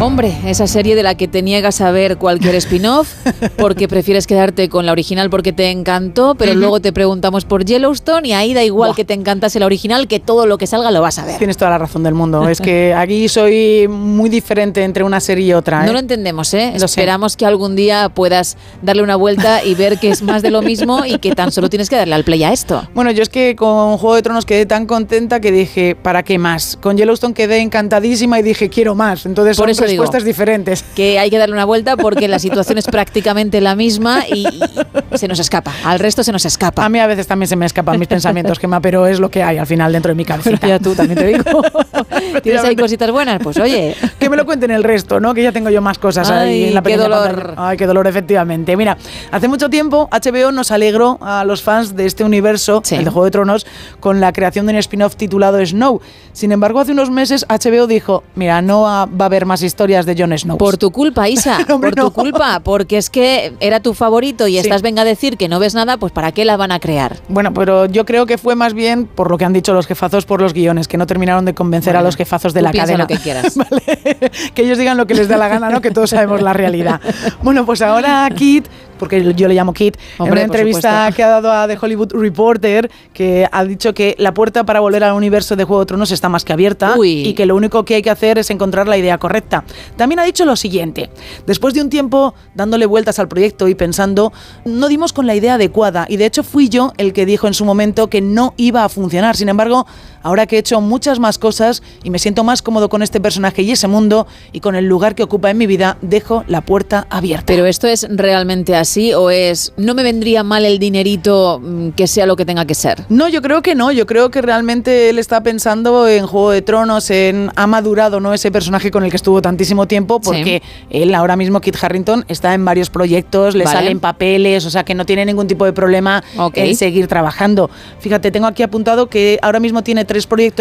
Hombre, esa serie de la que te niegas a ver cualquier spin-off porque prefieres quedarte con la original porque te encantó, pero luego te preguntamos por Yellowstone y ahí da igual que te encantase la original, que todo lo que salga lo vas a ver. Tienes toda la razón del mundo. Es que aquí soy muy diferente entre una serie y otra, ¿eh? No lo entendemos, ¿eh? Lo Esperamos que algún día puedas darle una vuelta y ver que es más de lo mismo y que tan solo tienes que darle al play a esto. Bueno, yo es que con Juego de Tronos quedé tan contenta que dije, ¿para qué más? Con Yellowstone quedé encantadísima y dije, quiero más. Entonces son respuestas diferentes. Que hay que darle una vuelta porque la situación es prácticamente la misma y se nos escapa. Al resto se nos escapa. A mí a veces también se me escapan mis pensamientos, Gemma, pero es lo que hay al final dentro de mi cabecita. Pero ya tú también te digo. ¿Tienes ahí cositas buenas? Pues oye. Que me lo cuenten el resto, ¿no? Que ya tengo yo más cosas ahí en la pequeña pantalla. Ay, qué dolor, efectivamente. Mira, hace mucho tiempo HBO nos alegró a los fans de este universo, el de Juego de Tronos, con la creación de un spin-off titulado Snow. Sin embargo, hace unos meses HBO dijo, mira, no va a haber más historias de Jon Snow. Por tu culpa, Isa, Hombre, por tu culpa, porque es que era tu favorito y estás venga a decir que no ves nada, pues ¿para qué la van a crear? Bueno, pero yo creo que fue más bien por lo que han dicho los jefazos por los guiones, que no terminaron de convencer a los jefazos de la cadena. Lo que quieras. ¿Vale? Que ellos digan lo que les da la gana, ¿no? Que todos sabemos la realidad. Bueno, pues ahora Kit, porque yo le llamo Kit, en una entrevista que ha dado a The Hollywood Reporter, que ha dicho que la puerta para volver al universo de Juego de Tronos está más que abierta y que lo único que hay que hacer es encontrar la idea correcta. También ha dicho lo siguiente: después de un tiempo dándole vueltas al proyecto y pensando, no dimos con la idea adecuada y de hecho fui yo el que dijo en su momento que no iba a funcionar. Sin embargo, ahora que he hecho muchas más cosas y me siento más cómodo con este personaje y ese mundo y con el lugar que ocupa en mi vida, dejo la puerta abierta. ¿Pero esto es realmente así o es, no me vendría mal el dinerito que sea lo que tenga que ser? No, yo creo que no. Yo creo que realmente él está pensando en Juego de Tronos, ha madurado, ¿no?, ese personaje con el que estuvo tantísimo tiempo, porque él ahora mismo, Kit Harington, está en varios proyectos, le salen papeles, o sea que no tiene ningún tipo de problema en seguir trabajando. Fíjate, tengo aquí apuntado que ahora mismo tiene 3 proyectos